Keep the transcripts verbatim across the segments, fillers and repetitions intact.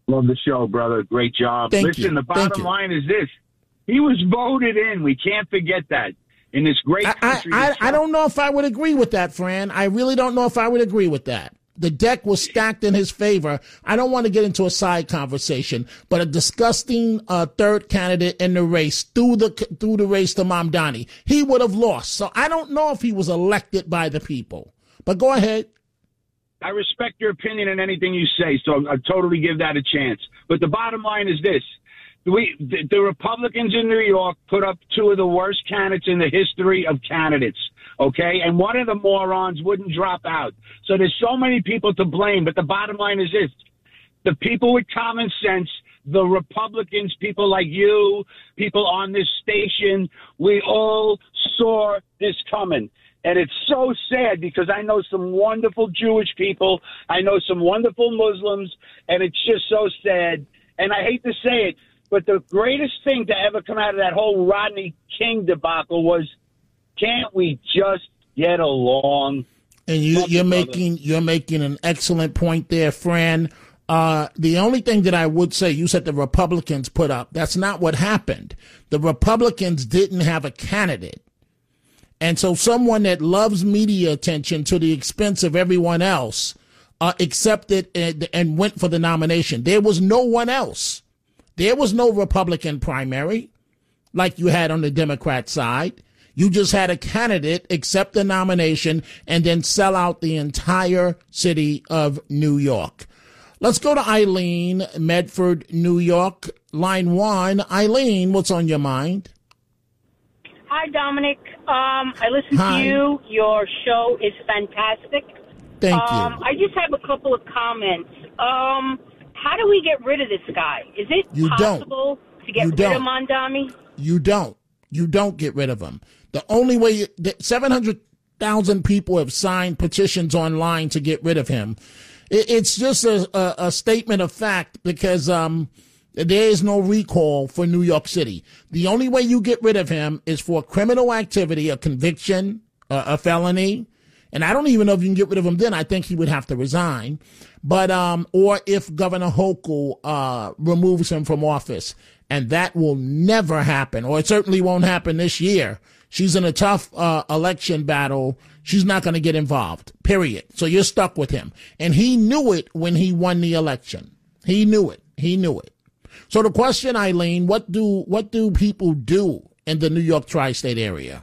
Love the show, brother. Great job. Thank Listen, you. the bottom line is this. He was voted in. We can't forget that. In this great country. I, I, I don't know if I would agree with that, Fran. I really don't know if I would agree with that. The deck was stacked in his favor. I don't want to get into a side conversation, but a disgusting uh, third candidate in the race through the through the race to Mamdani, he would have lost. So I don't know if he was elected by the people. But go ahead. I respect your opinion and anything you say, so I totally give that a chance. But the bottom line is this. We, the, the Republicans in New York put up two of the worst candidates in the history of candidates, okay? And one of the morons wouldn't drop out. So there's so many people to blame, but the bottom line is this. The people with common sense, the Republicans, people like you, people on this station, we all saw this coming. And it's so sad because I know some wonderful Jewish people. I know some wonderful Muslims, and it's just so sad. And I hate to say it, but the greatest thing to ever come out of that whole Rodney King debacle was, can't we just get along? And you, you're making you're making an excellent point there, Fran. Uh, the only thing that I would say, you said the Republicans put up. That's not what happened. The Republicans didn't have a candidate. And so someone that loves media attention to the expense of everyone else uh, accepted and, and went for the nomination. There was no one else. There was no Republican primary like you had on the Democrat side. You just had a candidate accept the nomination and then sell out the entire city of New York. Let's go to Eileen, Medford, New York. Line one. Eileen, what's on your mind? Hi, Dominic. Um, I listen Hi. to you. Your show is fantastic. Thank um, you. I just have a couple of comments. Um, how do we get rid of this guy? Is it You possible don't. to get You rid don't. of Mamdani? You don't. You don't get rid of him. The only way, you, the seven hundred thousand people have signed petitions online to get rid of him. It, it's just a, a, a statement of fact because um, there is no recall for New York City. The only way you get rid of him is for criminal activity, a conviction, a, a felony. And I don't even know if you can get rid of him then. I think he would have to resign. But, um, or if Governor Hochul, uh, removes him from office. And that will never happen, or it certainly won't happen this year. She's in a tough, uh, election battle. She's not going to get involved, period. So you're stuck with him. And he knew it when he won the election. He knew it. He knew it. So the question, Eileen, what do, what do people do in the New York tri-state area?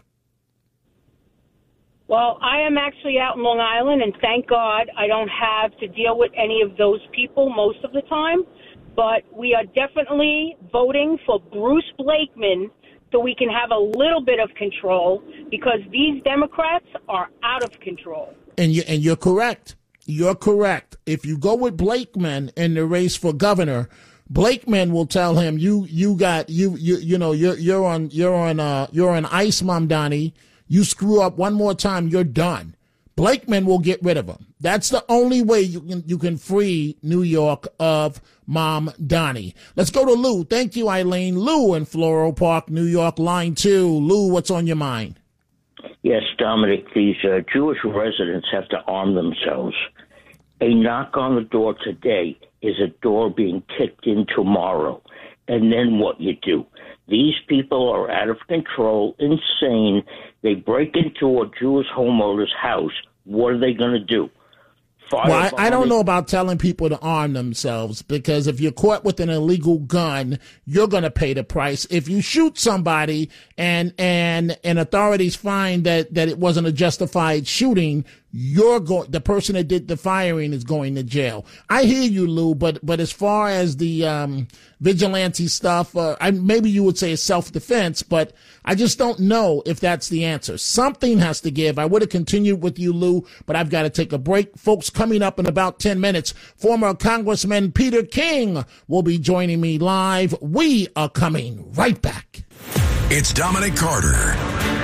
Well, I am actually out in Long Island, and thank God I don't have to deal with any of those people most of the time. But we are definitely voting for Bruce Blakeman so we can have a little bit of control because these Democrats are out of control. And, you, and you're correct. You're correct. If you go with Blakeman in the race for governor, Blakeman will tell him you you got you you you know you're you're on you're on uh you're on ice, Mamdani. You screw up one more time, you're done. Blakeman will get rid of him. That's the only way you can you can free New York of Mamdani. Let's go to Lou. Thank you, Eileen. Lou in Floral Park, New York, line two. Lou, what's on your mind? Yes, Dominic, these uh, Jewish residents have to arm themselves. A knock on the door today is a door being kicked in tomorrow. And then what you do? These people are out of control, insane. They break into a Jewish homeowner's house. What are they going to do? Fire Well, I, I don't bombing? know about telling people to arm themselves because if you're caught with an illegal gun, you're going to pay the price. If you shoot somebody and and and authorities find that that it wasn't a justified shooting, you're going. The person that did the firing is going to jail. I hear you, Lou, but but as far as the um, vigilante stuff, uh, I, maybe you would say it's self-defense, but I just don't know if that's the answer. Something has to give. I would have continued with you, Lou, but I've got to take a break. Folks, coming up in about ten minutes, former Congressman Peter King will be joining me live. We are coming right back. It's Dominic Carter.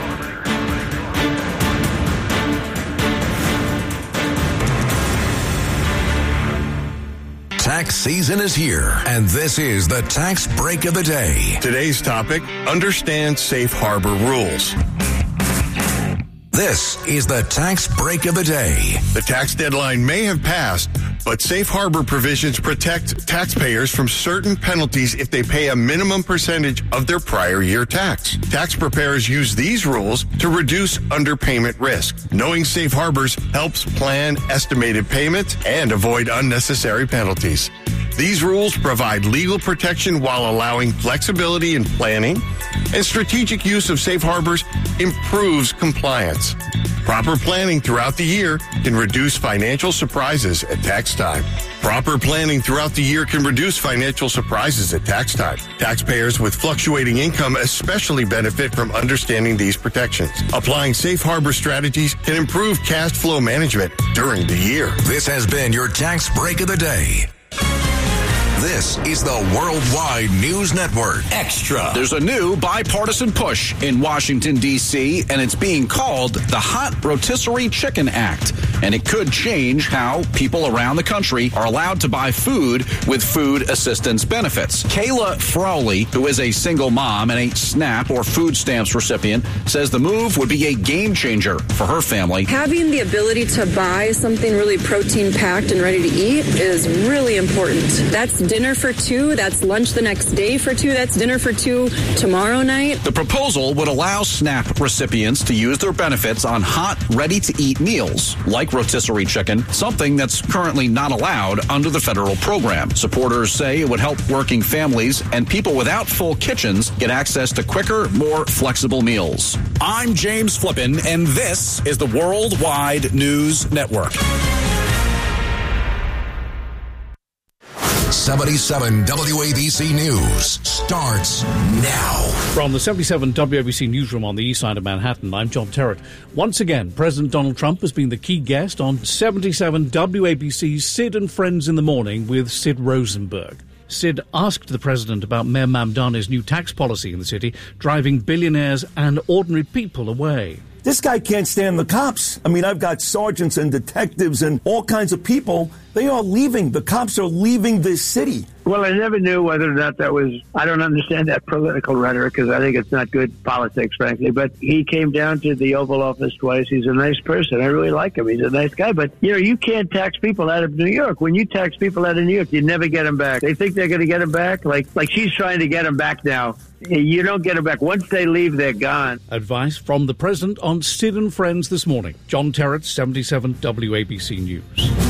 Tax season is here, and this is the Tax Break of the Day. Today's topic, understand safe harbor rules. This is the Tax Break of the Day. The tax deadline may have passed, But safe harbor provisions protect taxpayers from certain penalties if they pay a minimum percentage of their prior year tax. Tax preparers use these rules to reduce underpayment risk. Knowing safe harbors helps plan estimated payments and avoid unnecessary penalties. These rules provide legal protection while allowing flexibility in planning, and strategic use of safe harbors improves compliance. Proper planning throughout the year can reduce financial surprises at tax time. Proper planning throughout the year can reduce financial surprises at tax time. Taxpayers with fluctuating income especially benefit from understanding these protections. Applying safe harbor strategies can improve cash flow management during the year. This has been your Tax Break of the Day. This is the Worldwide News Network Extra. There's a new bipartisan push in Washington, D C, and it's being called the Hot Rotisserie Chicken Act. And it could change how people around the country are allowed to buy food with food assistance benefits. Kayla Frawley, who is a single mom and a SNAP or food stamps recipient, says the move would be a game changer for her family. Having the ability to buy something really protein-packed and ready to eat is really important. That's dinner for two. That's lunch the next day for two. That's dinner for two tomorrow night. The proposal would allow SNAP recipients to use their benefits on hot, ready-to-eat meals, like rotisserie chicken, something that's currently not allowed under the federal program. Supporters say it would help working families and people without full kitchens get access to quicker, more flexible meals. I'm James Flippin, and this is the Worldwide News Network. seventy-seven W A B C News starts now. From the seventy-seven W A B C newsroom on the east side of Manhattan, I'm John Terrett. Once again, President Donald Trump has been the key guest on seventy-seven W A B C's Sid and Friends in the Morning with Sid Rosenberg. Sid asked the president about Mayor Mamdani's new tax policy in the city, driving billionaires and ordinary people away. This guy can't stand the cops. I mean, I've got sergeants and detectives and all kinds of people. They are leaving. The cops are leaving this city. Well, I never knew whether or not that was, I don't understand that political rhetoric because I think it's not good politics, frankly. But he came down to the Oval Office twice. He's a nice person. I really like him. He's a nice guy. But, you know, you can't tax people out of New York. When you tax people out of New York, you never get them back. They think they're going to get them back. Like, like she's trying to get them back now. You don't get them back. Once they leave, they're gone. Advice from the president on Sid and Friends this morning. John Terrett, seventy-seven W A B C News.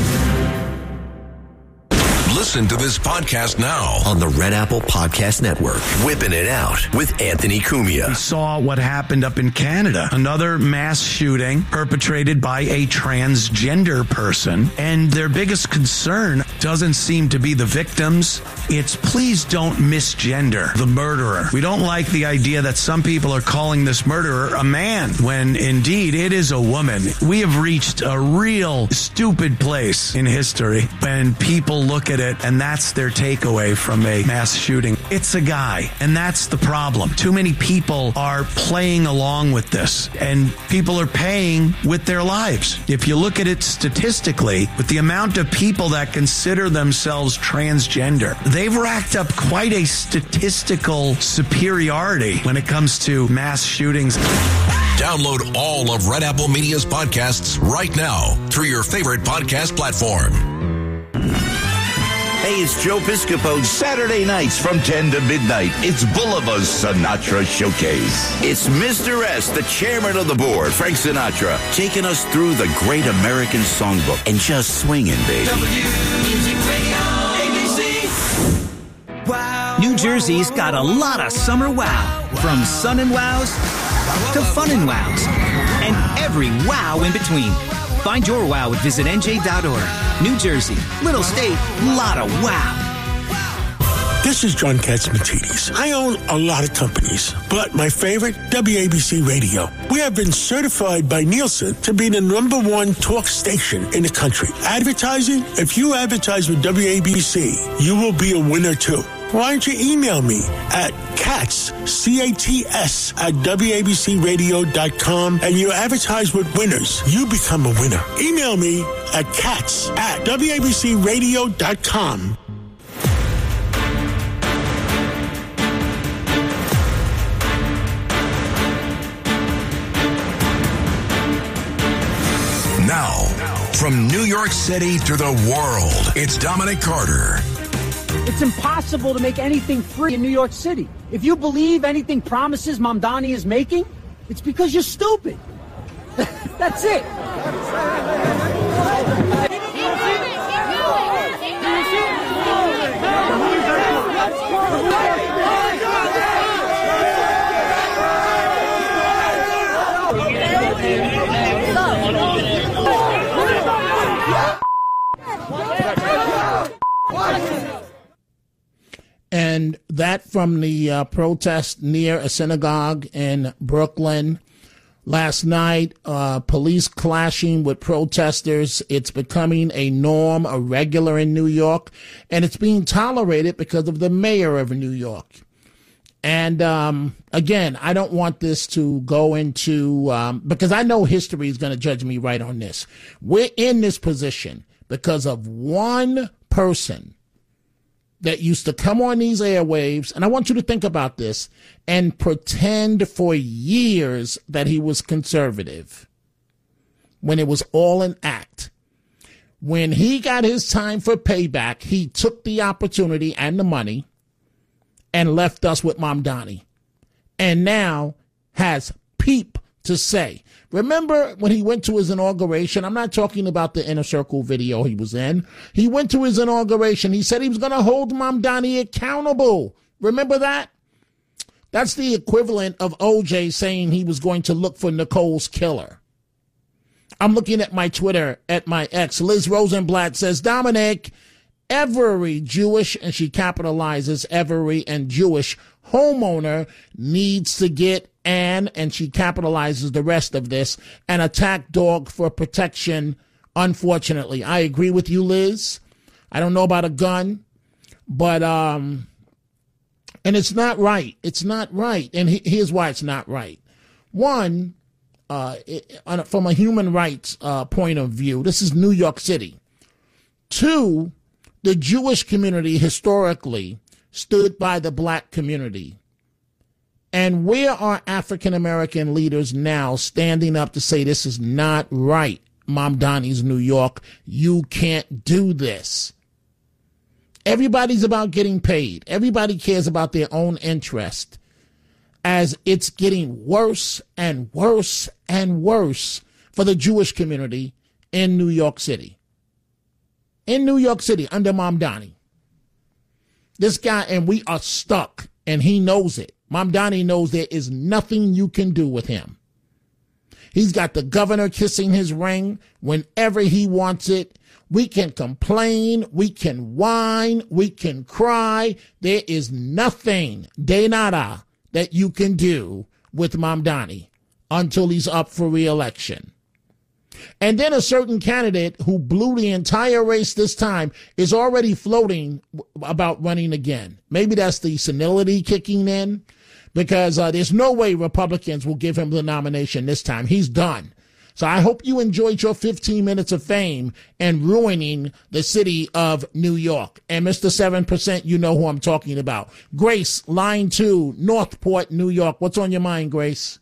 Listen to this podcast now on the Red Apple Podcast Network. Whipping it out with Anthony Cumia. We saw what happened up in Canada. Another mass shooting perpetrated by a transgender person. And their biggest concern doesn't seem to be the victims. It's please don't misgender the murderer. We don't like the idea that some people are calling this murderer a man when indeed it is a woman. We have reached a real stupid place in history when people look at it and that's their takeaway from a mass shooting. It's a guy, and that's the problem. Too many people are playing along with this, and people are paying with their lives. If you look at it statistically, with the amount of people that consider themselves transgender, they've racked up quite a statistical superiority when it comes to mass shootings. Download all of Red Apple Media's podcasts right now through your favorite podcast platform. Hey, it's Joe Piscopo. Saturday nights from ten to midnight, it's Bolivar's Sinatra Showcase. It's Mister S, the chairman of the board, Frank Sinatra, taking us through the great American songbook and just swinging, baby. W Music Radio, A B C. Wow. New Jersey's got a lot of summer wow. From sun and wows to fun and wows. And every wow in between. Find your wow at visit N J dot org. New Jersey, little state, lot of wow. This is John Katzmatidis. I own a lot of companies, but my favorite, W A B C Radio. We have been certified by Nielsen to be the number one talk station in the country. Advertising? If you advertise with W A B C, you will be a winner too. Why don't you email me at Katz, C A T S, at W A B C radio dot com, and you advertise with winners. You become a winner. Email me at Katz at W A B C radio dot com. Now, From New York City to the world, it's Dominic Carter. It's impossible to make anything free in New York City. If you believe anything promises Mamdani is making, it's because you're stupid. That's it. And that from the uh, protest near a synagogue in Brooklyn last night, uh, police clashing with protesters. It's becoming a norm, a regular in New York, and it's being tolerated because of the mayor of New York. And um, again, I don't want this to go into, um, because I know history is going to judge me right on this. We're in this position because of one person that used to come on these airwaves, and I want you to think about this, and pretend for years that he was conservative when it was all an act. When he got his time for payback, he took the opportunity and the money and left us with Mamdani, and now has peep to say. Remember when he went to his inauguration? I'm not talking about the Inner Circle video he was in. He went to his inauguration. He said he was going to hold Mamdani accountable. Remember that? That's the equivalent of O J saying he was going to look for Nicole's killer. I'm looking at my Twitter, at my ex. Liz Rosenblatt says, Dominic, every Jewish, and she capitalizes every and Jewish homeowner needs to get an, and she capitalizes the rest of this, an attack dog for protection, unfortunately. I agree with you, Liz. I don't know about a gun, but, um, and it's not right. It's not right. And he, here's why it's not right. One, uh, it, on, from a human rights uh, point of view, this is New York City. Two, the Jewish community historically stood by the black community. And where are African-American leaders now standing up to say this is not right? Mamdani's New York. You can't do this. Everybody's about getting paid. Everybody cares about their own interest. As it's getting worse and worse and worse for the Jewish community in New York City. In New York City, under Mamdani. This guy, and we are stuck, and he knows it. Mamdani knows there is nothing you can do with him. He's got the governor kissing his ring whenever he wants it. We can complain, we can whine, we can cry. There is nothing, de nada, that you can do with Mamdani until he's up for re-election. And then a certain candidate who blew the entire race this time is already floating about running again. Maybe that's the senility kicking in, because uh, there's no way Republicans will give him the nomination this time. He's done. So I hope you enjoyed your fifteen minutes of fame and ruining the city of New York. And Mister seven percent, you know who I'm talking about. Grace, line two, Northport, New York. What's on your mind, Grace?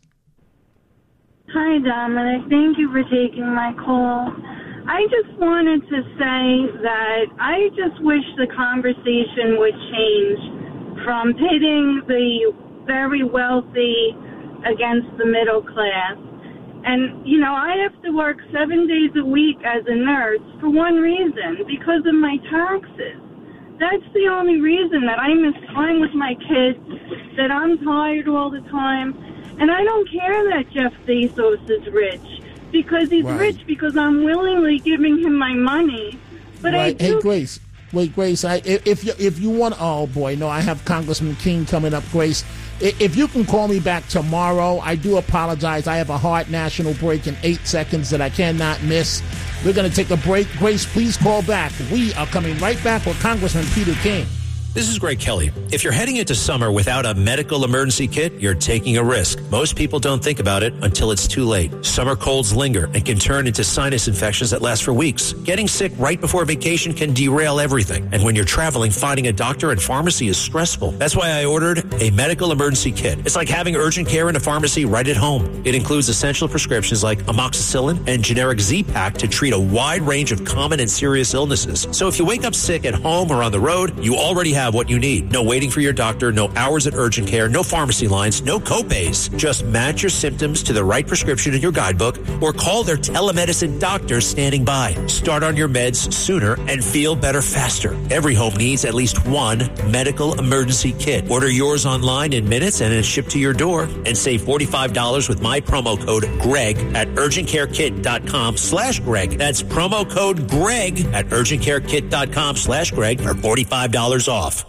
Hi, Dominic. Thank you for taking my call. I just wanted to say that I just wish the conversation would change from pitting the very wealthy against the middle class. And, you know, I have to work seven days a week as a nurse for one reason, because of my taxes. That's the only reason, that I miss time with my kids, that I'm tired all the time. And I don't care that Jeff Bezos is rich, because he's right. rich because I'm willingly giving him my money. But right. I do... Hey, Grace. Wait, Grace, I, if you if you want, oh boy, no, I have Congressman King coming up, Grace. If you can call me back tomorrow, I do apologize. I have a hard national break in eight seconds that I cannot miss. We're going to take a break. Grace, please call back. We are coming right back with Congressman Peter King. This is Greg Kelly. If you're heading into summer without a medical emergency kit, you're taking a risk. Most people don't think about it until it's too late. Summer colds linger and can turn into sinus infections that last for weeks. Getting sick right before vacation can derail everything. And when you're traveling, finding a doctor and pharmacy is stressful. That's why I ordered a medical emergency kit. It's like having urgent care in a pharmacy right at home. It includes essential prescriptions like amoxicillin and generic Z-Pak to treat a wide range of common and serious illnesses. So if you wake up sick at home or on the road, you already have what you need. No waiting for your doctor, no hours at urgent care, no pharmacy lines, no copays. Just match your symptoms to the right prescription in your guidebook or call their telemedicine doctor standing by. Start on your meds sooner and feel better faster. Every home needs at least one medical emergency kit. Order yours online in minutes and it's shipped to your door. And save forty-five dollars with my promo code GREG at urgentcarekit.com slash Greg. That's promo code GREG at urgentcarekit.com slash Greg for forty-five dollars off.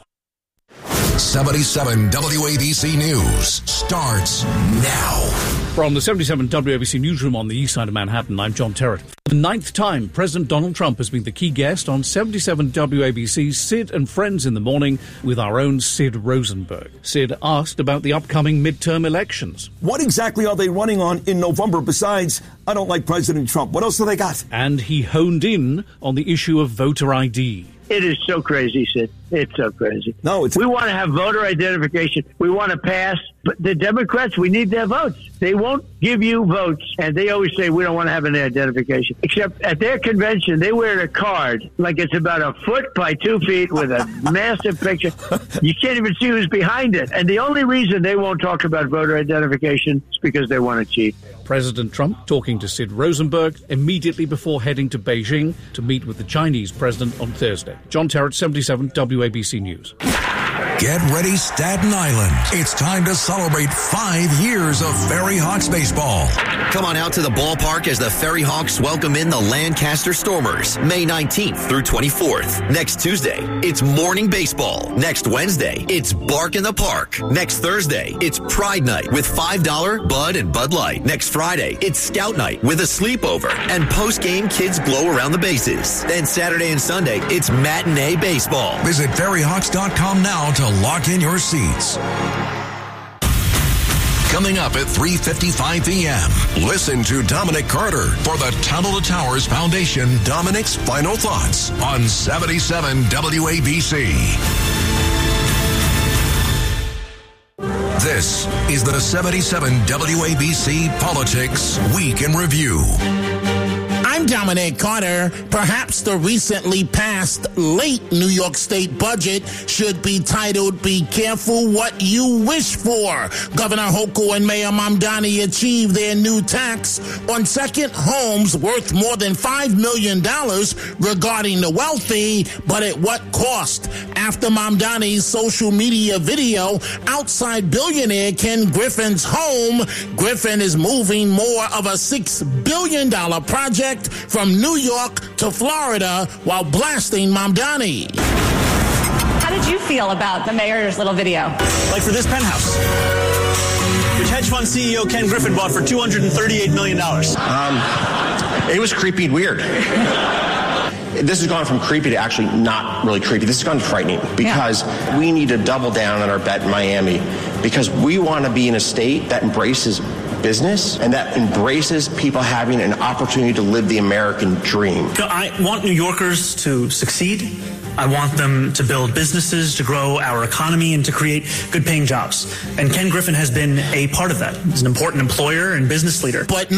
seventy-seven W A B C News starts now. From the seventy-seven W A B C newsroom on the east side of Manhattan, I'm John Terrett. For the ninth time, President Donald Trump has been the key guest on seventy-seven W A B C's Sid and Friends in the Morning with our own Sid Rosenberg. Sid asked about the upcoming midterm elections. What exactly are they running on in November besides, I don't like President Trump? What else do they got? And he honed in on the issue of voter I D. It is so crazy, Sid. It's so crazy. No, it's... We want to have voter identification. We want to pass. But the Democrats, we need their votes. They won't give you votes. And they always say, we don't want to have any identification. Except at their convention, they wear a card like it's about a foot by two feet with a massive picture. You can't even see who's behind it. And the only reason they won't talk about voter identification is because they want to cheat. President Trump talking to Sid Rosenberg immediately before heading to Beijing to meet with the Chinese president on Thursday. John Terrett, seventy-seven W A B C News. Get ready, Staten Island. It's time to celebrate five years of Ferry Hawks baseball. Come on out to the ballpark as the Ferry Hawks welcome in the Lancaster Stormers, May nineteenth through twenty-fourth. Next Tuesday, it's morning baseball. Next Wednesday, it's Bark in the Park. Next Thursday, it's Pride Night with five dollar Bud and Bud Light. Next Friday, it's Scout Night with a sleepover and post-game kids glow around the bases. Then Saturday and Sunday, it's matinee baseball. Visit ferry hawks dot com now to lock in your seats. Coming up at three fifty-five p.m., listen to Dominic Carter for the Tunnel to Towers Foundation Dominic's Final Thoughts on seventy-seven W A B C. This is the seventy-seven W A B C Politics Week in Review. I'm Dominic Carter. Perhaps the recently passed late New York State budget should be titled, Be Careful What You Wish For. Governor Hochul and Mayor Mamdani achieved their new tax on second homes worth more than five million dollars regarding the wealthy, but at what cost? After Mamdani's social media video outside billionaire Ken Griffin's home, Griffin is moving more of a six billion dollars project from New York to Florida while blasting Mamdani. How did you feel about the mayor's little video? Like for this penthouse, which hedge fund C E O Ken Griffin bought for two hundred thirty-eight million dollars. Um, it was creepy and weird. This has gone from creepy to actually not really creepy. This has gone frightening because yeah. we need to double down on our bet in Miami because we want to be in a state that embraces business and that embraces people having an opportunity to live the American dream. I want New Yorkers to succeed. I want them to build businesses, to grow our economy, and to create good-paying jobs. And Ken Griffin has been a part of that. He's an important employer and business leader. But